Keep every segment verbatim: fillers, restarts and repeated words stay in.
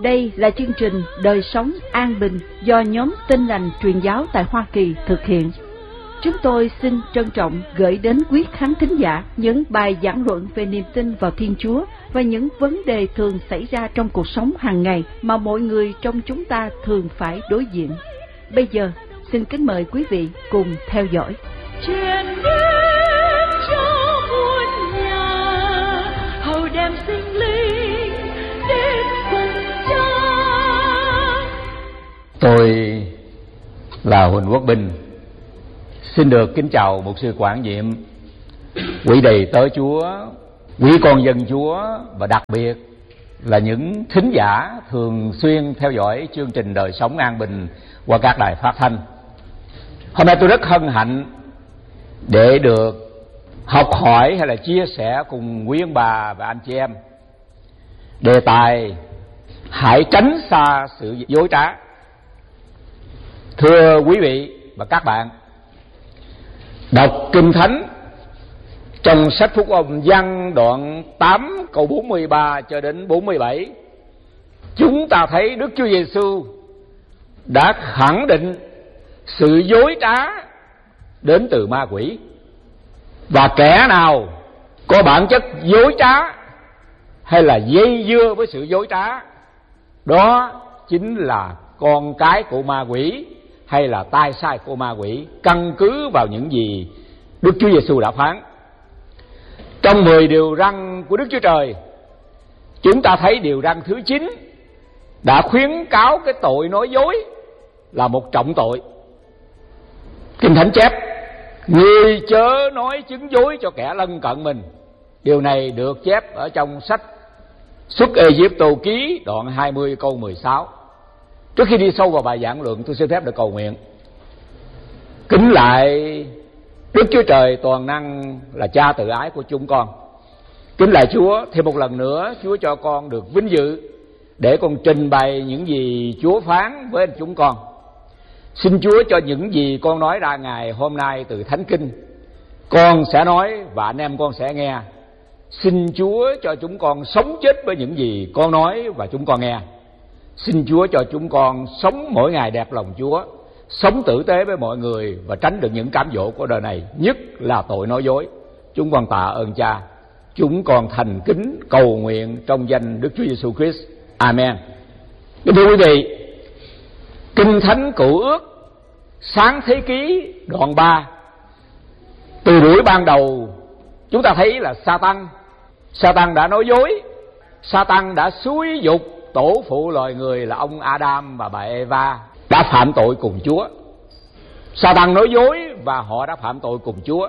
Đây là chương trình Đời sống an bình do nhóm Tin lành truyền giáo tại Hoa Kỳ thực hiện. Chúng tôi xin trân trọng gửi đến quý khán thính giả những bài giảng luận về niềm tin vào Thiên Chúa và những vấn đề thường xảy ra trong cuộc sống hàng ngày mà mọi người trong chúng ta thường phải đối diện. Bây giờ, xin kính mời quý vị cùng theo dõi. Truyền đến cho muôn nhà, hầu đem sinh linh đến cùng cha. Tôi là Huỳnh Quốc Bình, xin được kính chào mục sư Quảng Diệm, quý đầy tớ Chúa, quý con dân Chúa và đặc biệt là những thính giả thường xuyên theo dõi chương trình Đời sống an bình qua các đài phát thanh. Hôm nay tôi rất hân hạnh để được học hỏi hay là chia sẻ cùng quý ông bà và anh chị em đề tài hãy tránh xa sự dối trá. Thưa quý vị và các bạn, đọc Kinh Thánh trong sách Phúc Âm Giăng đoạn tám câu bốn mươi ba cho đến bốn mươi bảy, chúng ta thấy Đức Chúa Giêsu đã khẳng định sự dối trá đến từ ma quỷ, và kẻ nào có bản chất dối trá hay là dây dưa với sự dối trá, đó chính là con cái của ma quỷ hay là tay sai của ma quỷ, căn cứ vào những gì Đức Chúa Giêsu đã phán. Trong mười điều răn của Đức Chúa Trời, chúng ta thấy điều răn thứ chín đã khuyến cáo cái tội nói dối là một trọng tội. Kinh Thánh chép: ngươi chớ nói chứng dối cho kẻ lân cận mình. Điều này được chép ở trong sách Xuất Ê-díp-tô ký đoạn hai mươi câu mười sáu. Trước khi đi sâu vào bài giảng luận, tôi xin phép được cầu nguyện. Kính lại Đức Chúa Trời toàn năng là Cha tự ái của chúng con, kính lại Chúa, thêm một lần nữa Chúa cho con được vinh dự để con trình bày những gì Chúa phán với chúng con. Xin Chúa cho những gì con nói ra ngày hôm nay từ Thánh Kinh, con sẽ nói và anh em con sẽ nghe. Xin Chúa cho chúng con sống chết với những gì con nói và chúng con nghe. Xin Chúa cho chúng con sống mỗi ngày đẹp lòng Chúa, sống tử tế với mọi người và tránh được những cám dỗ của đời này, nhất là tội nói dối. Chúng con tạ ơn Cha. Chúng con thành kính cầu nguyện trong danh Đức Chúa Giêsu Christ. Amen. Thưa quý vị, Kinh Thánh Cựu Ước Sáng Thế Ký đoạn ba, từ buổi ban đầu chúng ta thấy là Sa-tăng Sa-tăng đã nói dối. Sa-tăng đã xúi dục tổ phụ loài người là ông Adam và bà Eva đã phạm tội cùng Chúa. Sa-tăng nói dối và họ đã phạm tội cùng Chúa.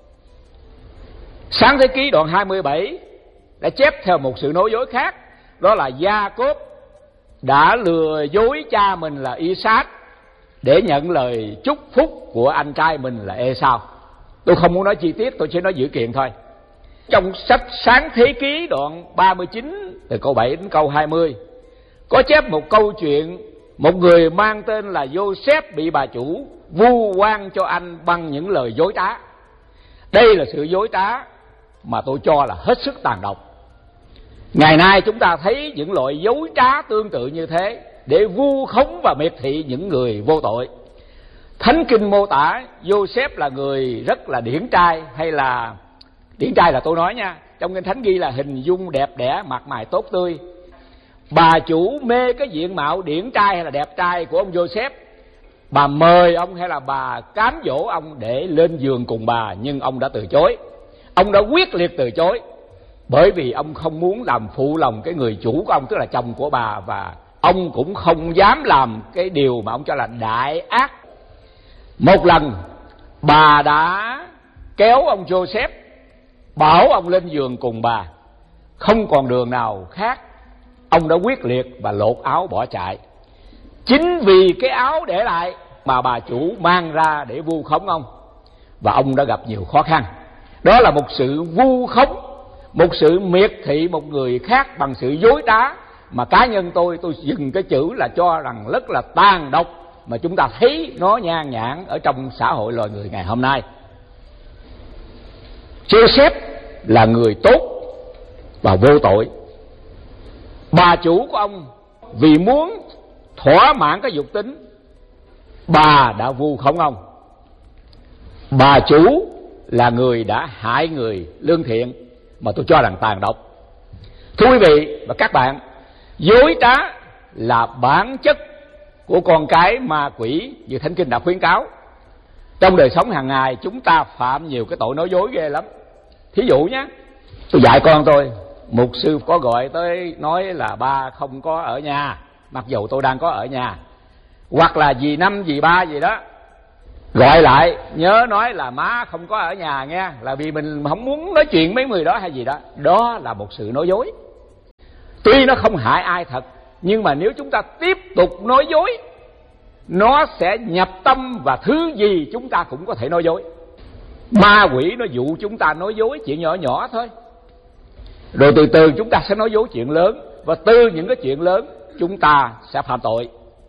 Sáng Thế Ký đoạn hai mươi bảy đã chép theo một sự nói dối khác, đó là Gia-cốp đã lừa dối cha mình là I-sác để nhận lời chúc phúc của anh trai mình là Ê-sao. Tôi không muốn nói chi tiết, tôi chỉ nói dữ kiện thôi. Trong sách Sáng Thế Ký đoạn ba mươi chín từ câu bảy đến câu hai mươi có chép một câu chuyện một người mang tên là Joseph bị bà chủ vu oan cho anh bằng những lời dối trá. Đây là sự dối trá mà tôi cho là hết sức tàn độc. Ngày nay chúng ta thấy những loại dối trá tương tự như thế để vu khống và miệt thị những người vô tội. Thánh Kinh mô tả Joseph là người rất là điển trai, hay là điển trai là tôi nói nha, trong Kinh Thánh ghi là hình dung đẹp đẽ, mặt mày tốt tươi. Bà chủ mê cái diện mạo điển trai hay là đẹp trai của ông Joseph. Bà mời ông hay là bà cám dỗ ông để lên giường cùng bà, nhưng ông đã từ chối. Ông đã quyết liệt từ chối, bởi vì ông không muốn làm phụ lòng cái người chủ của ông, tức là chồng của bà, và ông cũng không dám làm cái điều mà ông cho là đại ác. Một lần bà đã kéo ông Joseph, bảo ông lên giường cùng bà. Không còn đường nào khác, ông đã quyết liệt và lột áo bỏ chạy. Chính vì cái áo để lại mà bà chủ mang ra để vu khống ông, và ông đã gặp nhiều khó khăn. Đó là một sự vu khống, một sự miệt thị một người khác bằng sự dối trá, mà cá nhân tôi tôi dừng cái chữ là cho rằng rất là tàn độc, mà chúng ta thấy nó nhan nhản ở trong xã hội loài người ngày hôm nay. Joseph là người tốt và vô tội. Bà chủ của ông vì muốn thỏa mãn cái dục tính, bà đã vu khống ông. Bà chủ là người đã hại người lương thiện mà tôi cho rằng tàn độc. Thưa quý vị và các bạn, dối trá là bản chất của con cái ma quỷ như Thánh Kinh đã khuyến cáo. Trong đời sống hàng ngày chúng ta phạm nhiều cái tội nói dối ghê lắm. Thí dụ nhé, tôi dạy con tôi, mục sư có gọi tới nói là ba không có ở nhà, mặc dù tôi đang có ở nhà, hoặc là dì năm dì ba gì đó gọi lại nhớ nói là má không có ở nhà nghe, là vì mình không muốn nói chuyện mấy người đó hay gì đó. Đó là một sự nói dối. Tuy nó không hại ai thật, nhưng mà nếu chúng ta tiếp tục nói dối, nó sẽ nhập tâm và thứ gì chúng ta cũng có thể nói dối. Ma quỷ nó dụ chúng ta nói dối chuyện nhỏ nhỏ thôi, rồi từ từ chúng ta sẽ nói dối chuyện lớn, và từ những cái chuyện lớn chúng ta sẽ phạm tội.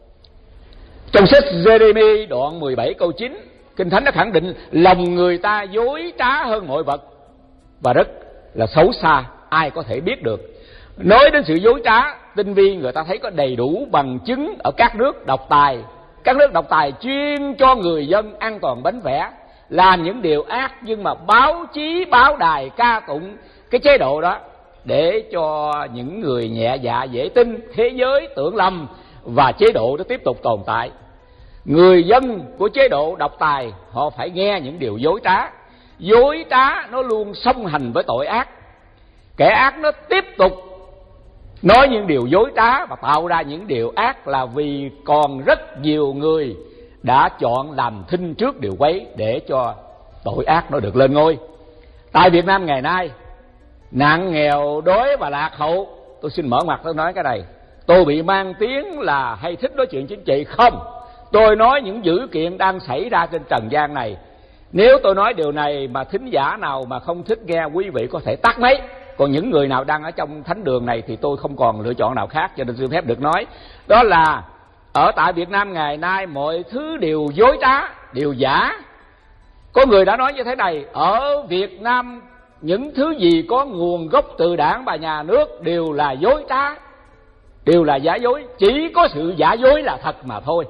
Trong sách Giê-rê-mi đoạn mười bảy câu chín, Kinh Thánh đã khẳng định lòng người ta dối trá hơn mọi vật và rất là xấu xa, ai có thể biết được. Nói đến sự dối trá tinh vi, người ta thấy có đầy đủ bằng chứng ở các nước độc tài. Các nước độc tài chuyên cho người dân ăn toàn bánh vẽ, làm những điều ác, nhưng mà báo chí báo đài ca tụng cái chế độ đó để cho những người nhẹ dạ dễ tin, thế giới tưởng lầm và chế độ đó tiếp tục tồn tại. Người dân của chế độ độc tài họ phải nghe những điều dối trá. Dối trá nó luôn song hành với tội ác. Kẻ ác nó tiếp tục nói những điều dối trá và tạo ra những điều ác là vì còn rất nhiều người đã chọn làm thinh trước điều quấy để cho tội ác nó được lên ngôi. Tại Việt Nam ngày nay, nạn nghèo đói và lạc hậu, tôi xin mở mặt tôi nói cái này. Tôi bị mang tiếng là hay thích nói chuyện chính trị. Không, tôi nói những dữ kiện đang xảy ra trên trần gian này. Nếu tôi nói điều này mà thính giả nào mà không thích nghe, quý vị có thể tắt máy. Còn những người nào đang ở trong thánh đường này thì tôi không còn lựa chọn nào khác, cho nên xin phép được nói. Đó là ở tại Việt Nam ngày nay mọi thứ đều dối trá, đều giả. Có người đã nói như thế này: ở Việt Nam những thứ gì có nguồn gốc từ đảng và nhà nước đều là dối trá, đều là giả dối, chỉ có sự giả dối là thật mà thôi.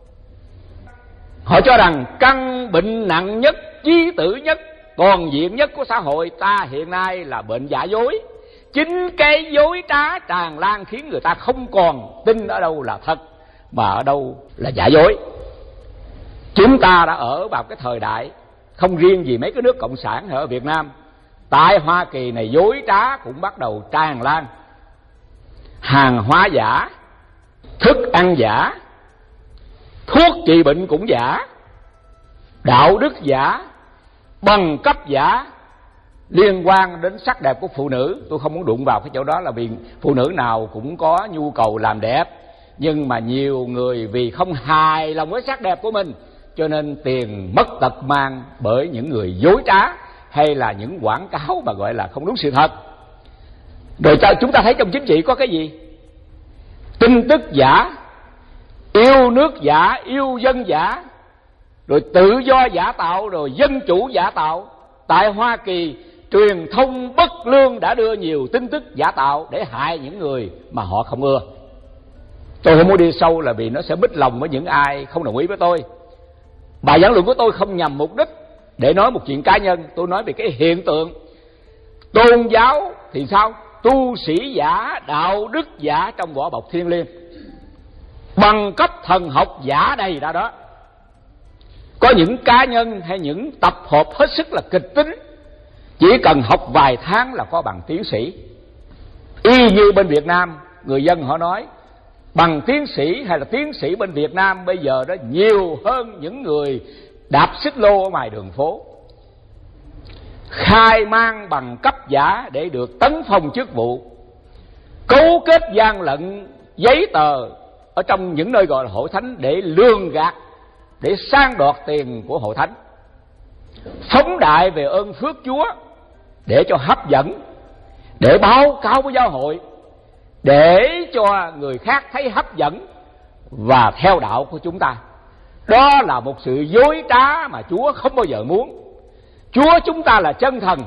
Họ cho rằng căn bệnh nặng nhất, chí tử nhất, toàn diện nhất của xã hội ta hiện nay là bệnh giả dối. Chính cái dối trá tràn lan khiến người ta không còn tin ở đâu là thật mà ở đâu là giả dối. Chúng ta đã ở vào cái thời đại, không riêng gì mấy cái nước cộng sản ở Việt Nam, tại Hoa Kỳ này dối trá cũng bắt đầu tràn lan. Hàng hóa giả, thức ăn giả, thuốc trị bệnh cũng giả, đạo đức giả, bằng cấp giả liên quan đến sắc đẹp của phụ nữ. Tôi không muốn đụng vào cái chỗ đó, là vì phụ nữ nào cũng có nhu cầu làm đẹp, nhưng mà nhiều người vì không hài lòng với sắc đẹp của mình cho nên tiền mất tật mang bởi những người dối trá hay là những quảng cáo mà gọi là không đúng sự thật. Rồi chúng ta thấy trong chính trị có cái gì? Tin tức giả, yêu nước giả, yêu dân giả, rồi tự do giả tạo, rồi dân chủ giả tạo. Tại Hoa Kỳ, truyền thông bất lương đã đưa nhiều tin tức giả tạo để hại những người mà họ không ưa. Tôi không muốn đi sâu là vì nó sẽ bích lòng với những ai không đồng ý với tôi. Bài giảng luận của tôi không nhằm mục đích để nói một chuyện cá nhân. Tôi nói về cái hiện tượng tôn giáo thì sao? Tu sĩ giả, đạo đức giả trong vỏ bọc thiêng liêng, bằng cấp thần học giả đầy ra đó. Có những cá nhân hay những tập hợp hết sức là kịch tính, chỉ cần học vài tháng là có bằng tiến sĩ. Y như bên Việt Nam, người dân họ nói bằng tiến sĩ hay là tiến sĩ bên Việt Nam bây giờ đó nhiều hơn những người đạp xích lô ở ngoài đường phố. Khai mang bằng cấp giả để được tấn phong chức vụ, cấu kết gian lận giấy tờ ở trong những nơi gọi là hội thánh để lường gạt, để sang đoạt tiền của hội thánh, phóng đại về ơn phước Chúa để cho hấp dẫn, để báo cáo với giáo hội, để cho người khác thấy hấp dẫn và theo đạo của chúng ta. Đó là một sự dối trá mà Chúa không bao giờ muốn. Chúa chúng ta là chân thần,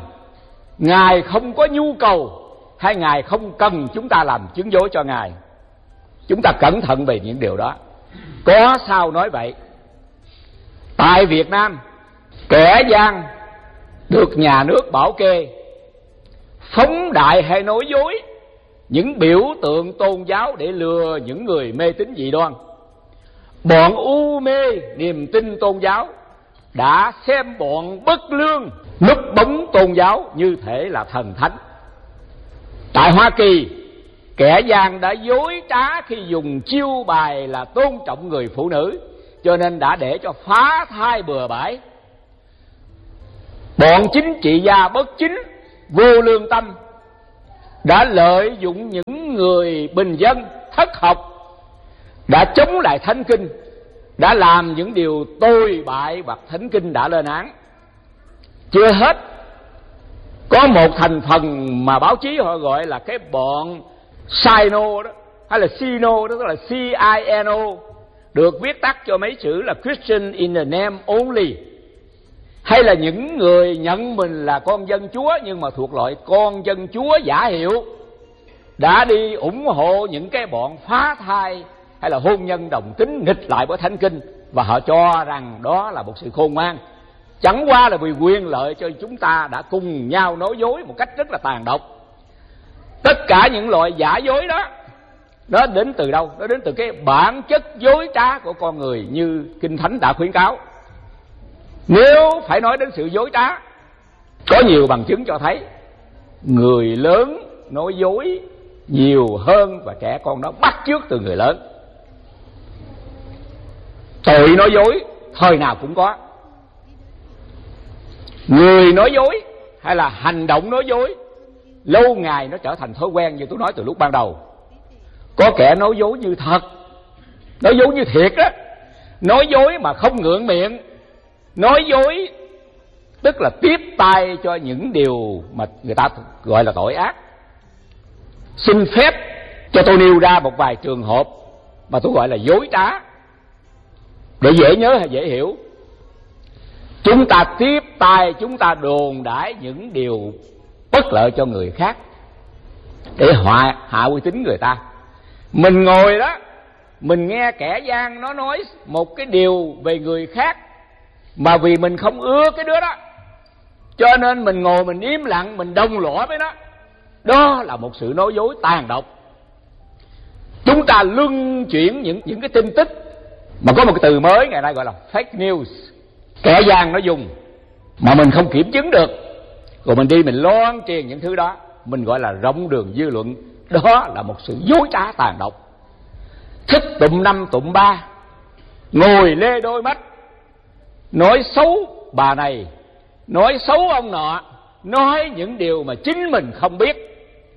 Ngài không có nhu cầu hay Ngài không cần chúng ta làm chứng dối cho Ngài. Chúng ta cẩn thận về những điều đó. Có sao nói vậy. Tại Việt Nam, kẻ gian được nhà nước bảo kê, phóng đại hay nói dối những biểu tượng tôn giáo để lừa những người mê tín dị đoan. Bọn u mê niềm tin tôn giáo đã xem bọn bất lương núp bóng tôn giáo như thể là thần thánh. Tại Hoa Kỳ, kẻ gian đã dối trá khi dùng chiêu bài là tôn trọng người phụ nữ, cho nên đã để cho phá thai bừa bãi. Bọn chính trị gia bất chính, vô lương tâm đã lợi dụng những người bình dân thất học, đã chống lại Thánh Kinh, đã làm những điều tồi bại và Thánh Kinh đã lên án. Chưa hết, có một thành phần mà báo chí họ gọi là cái bọn Sino đó, hay là Sino đó, tức là C I N O, được viết tắt cho mấy chữ là Christian in the name only, hay là những người nhận mình là con dân Chúa nhưng mà thuộc loại con dân Chúa giả hiệu, đã đi ủng hộ những cái bọn phá thai hay là hôn nhân đồng tính nghịch lại với Thánh Kinh, và họ cho rằng đó là một sự khôn ngoan. Chẳng qua là vì quyền lợi cho chúng ta đã cùng nhau nói dối một cách rất là tàn độc. Tất cả những loại giả dối đó, nó đến từ đâu? Nó đến từ cái bản chất dối trá của con người như Kinh Thánh đã khuyến cáo. Nếu phải nói đến sự dối trá, có nhiều bằng chứng cho thấy người lớn nói dối nhiều hơn và trẻ con nó bắt chước từ người lớn. Tội nói dối thời nào cũng có. Người nói dối hay là hành động nói dối lâu ngày nó trở thành thói quen, như tôi nói từ lúc ban đầu. Có kẻ nói dối như thật, nói dối như thiệt á, nói dối mà không ngượng miệng, nói dối tức là tiếp tay cho những điều mà người ta gọi là tội ác. Xin phép cho tôi nêu ra một vài trường hợp mà tôi gọi là dối trá để dễ nhớ hay dễ hiểu. Chúng ta tiếp tay, chúng ta đồn đãi những điều bất lợi cho người khác để họa hạ uy tín người ta. Mình ngồi đó, mình nghe kẻ gian nó nói một cái điều về người khác, mà vì mình không ưa cái đứa đó, cho nên mình ngồi mình im lặng, mình đồng lõa với nó. Đó là một sự nói dối tàn độc. Chúng ta luân chuyển những những cái tin tức, mà có một cái từ mới ngày nay gọi là fake news. Kẻ gian nó dùng mà mình không kiểm chứng được, rồi mình đi mình loan truyền những thứ đó, mình gọi là rộng đường dư luận. Đó là một sự dối trá tàn độc. Thích tụm năm tụm ba, ngồi lê đôi mắt, nói xấu bà này, nói xấu ông nọ, nói những điều mà chính mình không biết.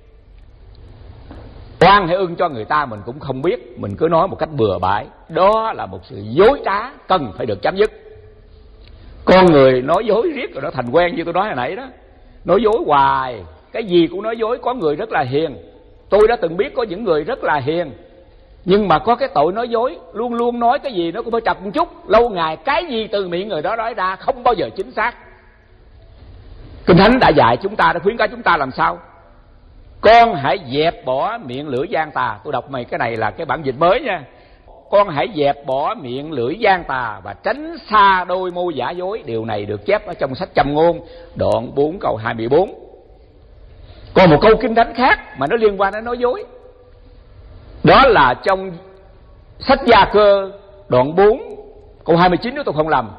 Oan hay ưng cho người ta mình cũng không biết, mình cứ nói một cách bừa bãi. Đó là một sự dối trá cần phải được chấm dứt. Con người nói dối riết rồi nó thành quen, như tôi nói hồi nãy đó, nói dối hoài, cái gì cũng nói dối. Có người rất là hiền, tôi đã từng biết có những người rất là hiền, nhưng mà có cái tội nói dối, luôn luôn nói cái gì nó cũng phải chập một chút, lâu ngày cái gì từ miệng người đó nói ra không bao giờ chính xác. Kinh Thánh đã dạy chúng ta, đã khuyến cáo chúng ta làm sao? Con hãy dẹp bỏ miệng lưỡi gian tà. Tôi đọc mày cái này là cái bản dịch mới nha. Con hãy dẹp bỏ miệng lưỡi gian tà và tránh xa đôi môi giả dối. Điều này được chép ở trong sách Châm Ngôn đoạn bốn câu hai mươi bốn. Còn một câu Kinh Thánh khác mà nó liên quan đến nói dối, đó là trong sách Gia Cơ đoạn bốn câu hai mươi chín, nếu tôi không lầm.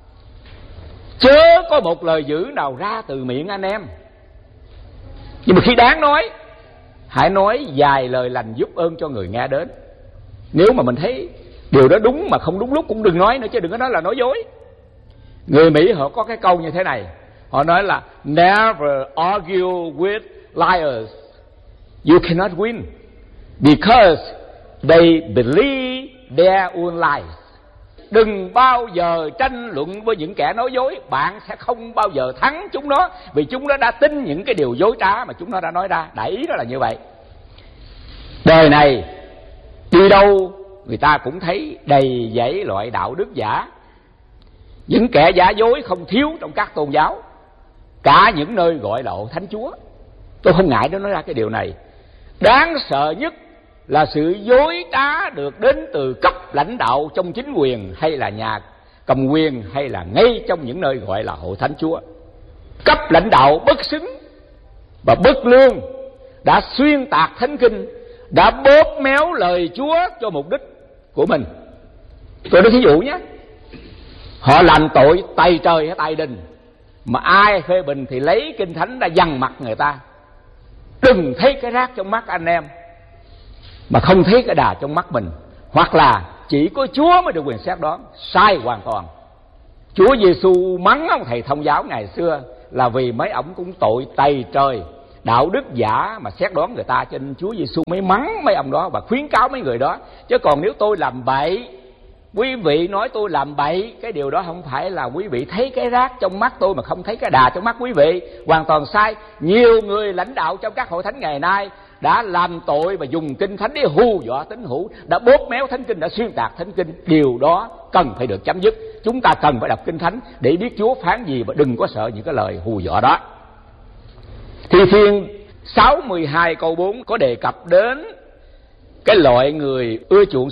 Chớ có một lời dữ nào ra từ miệng anh em, nhưng mà khi đáng nói, hãy nói vài lời lành giúp ơn cho người nghe đến. Nếu mà mình thấy điều đó đúng mà không đúng lúc cũng đừng nói nữa, chứ đừng có nói là nói dối. Người Mỹ họ có cái câu như thế này, họ nói là never argue with liars, you cannot win because they believe their own lies. Đừng bao giờ tranh luận với những kẻ nói dối, bạn sẽ không bao giờ thắng chúng nó, vì chúng nó đã tin những cái điều dối trá mà chúng nó đã nói ra. Đại ý đó là như vậy. Đời này đi đâu người ta cũng thấy đầy dẫy loại đạo đức giả. Những kẻ giả dối không thiếu trong các tôn giáo, cả những nơi gọi là Hội Thánh Chúa. Tôi không ngại để nói ra cái điều này. Đáng sợ nhất là sự dối trá được đến từ cấp lãnh đạo trong chính quyền hay là nhà cầm quyền hay là ngay trong những nơi gọi là hội thánh Chúa. Cấp lãnh đạo bất xứng và bất lương đã xuyên tạc thánh kinh, đã bóp méo lời Chúa cho mục đích của mình. Tôi nói thí dụ nhé, họ làm tội tay trời hay tay đình, mà ai phê bình thì lấy kinh thánh ra dằn mặt người ta. Đừng thấy cái rác trong mắt anh em mà không thấy cái đà trong mắt mình, hoặc là chỉ có Chúa mới được quyền xét đoán. Sai hoàn toàn. Chúa Giêsu mắng ông thầy thông giáo ngày xưa là vì mấy ổng cũng tội tày trời, đạo đức giả mà xét đoán người ta, cho nên Chúa Giêsu mới mắng mấy ông đó và khuyến cáo mấy người đó. Chứ còn nếu tôi làm bậy, quý vị nói tôi làm bậy, cái điều đó không phải là quý vị thấy cái rác trong mắt tôi mà không thấy cái đà trong mắt quý vị. Hoàn toàn sai. Nhiều người lãnh đạo trong các hội thánh ngày nay đã làm tội và dùng kinh thánh để hù dọa tín hữu, đã bóp méo thánh kinh, đã xuyên tạc thánh kinh. Điều đó cần phải được chấm dứt. Chúng ta cần phải đọc kinh thánh để biết Chúa phán gì và đừng có sợ những cái lời hù dọa đó. Thi Thiên sáu mươi hai câu bốn có đề cập đến cái loại người ưa chuộng